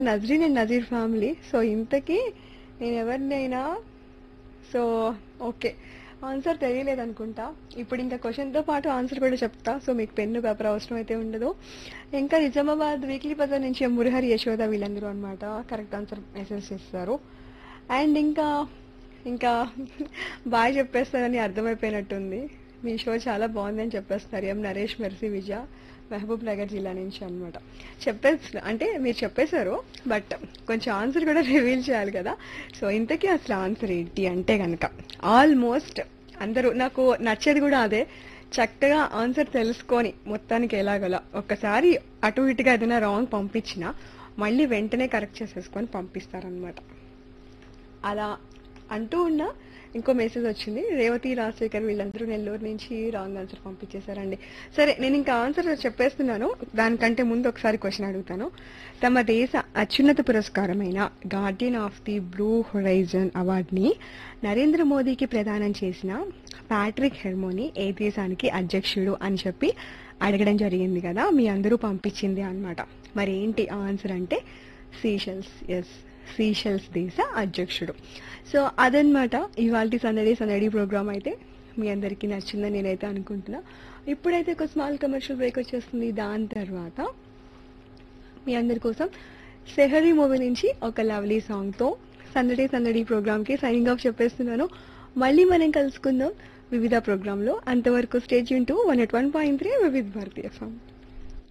Nazreen and Nazir family. So ఇంతకీ నేను ఎవరినైనా, సో ఓకే, ఆన్సర్ తెలియలేదు అనుకుంటా. ఇప్పుడు ఇంకా క్వశ్చన్తో పాటు ఆన్సర్ కూడా చెప్తా, సో మీకు పెన్ను పేపర్ అవసరం అయితే ఉండదు. ఇంకా నిజామాబాద్ వీక్లీ బజార్ నుంచి మురహరి యశోద వీళ్ళందరూ అనమాట కరెక్ట్ ఆన్సర్ మెసేజ్ చేస్తారు. అండ్ ఇంకా ఇంకా బాగా చెప్పేస్తారని అర్థమైపోయినట్టుంది. మీ షో చాలా బాగుందని చెప్పేస్తారు ఎం నరేష్, మెర్సీ, విజయ, మహబూబ్ నగర్ జిల్లా నుంచి అనమాట. అంటే మీరు చెప్పేశారు, బట్ కొంచెం ఆన్సర్ కూడా రివీల్ చేయాలి కదా. సో ఇంతకీ అసలు ఆన్సర్ ఏంటి అంటే కనుక ఆల్మోస్ట్ అందరూ, నాకు నచ్చేది కూడా అదే, చక్కగా ఆన్సర్ తెలుసుకొని మొత్తానికి ఎలాగలా ఒక్కసారి అటు ఇటుగా ఏదైనా రాంగ్ పంపించినా మళ్ళీ వెంటనే కరెక్ట్ చేసేసుకొని పంపిస్తారనమాట. అలా అంటూ ఉన్న ఇంకో మెసేజ్ వచ్చింది. రేవతి, రాజశేఖర్ వీళ్ళందరూ నెల్లూరు నుంచి రాంగ్ ఆన్సర్ పంపించేశారండి. సరే, నేను ఇంకా ఆన్సర్ చెప్పేస్తున్నాను. దానికంటే ముందు ఒకసారి క్వశ్చన్ అడుగుతాను. తమ దేశ అత్యున్నత పురస్కారమైన Guardian of the blue horizon అవార్డుని నరేంద్ర మోదీకి ప్రదానం చేసిన ప్యాట్రిక్ హెర్మోని ఏ దేశానికి అధ్యక్షుడు అని చెప్పి అడగడం జరిగింది కదా. మీ అందరూ పంపించింది అన్నమాట. మరి ఏంటి ఆన్సర్ అంటే సీషెల్స్. ఎస్, సీషెల్స్ దేశ అధ్యక్షుడు. సో అదనమాట ఇవాల్టి సందడి సందడి ప్రోగ్రామ్. అయితే మీ అందరికీ నచ్చిందని నేనైతే అనుకుంటున్నా. ఇప్పుడైతే ఒక స్మాల్ కమర్షియల్ బ్రేక్ వచ్చేస్తుంది. దాని తర్వాత మీ అందరి కోసం సెహరీ మూవీ నుంచి ఒక లవ్లీ సాంగ్తో సందడి సందడి ప్రోగ్రామ్కి సైనింగ్ ఆఫ్ చెప్పేస్తున్నాను. మళ్ళీ మనం కలుసుకుందాం వివిధ ప్రోగ్రాంలో. అంతవరకు స్టే ట్యూన్ టు 101.3 వివిధ భారతీయ ఎఫ్ఎం.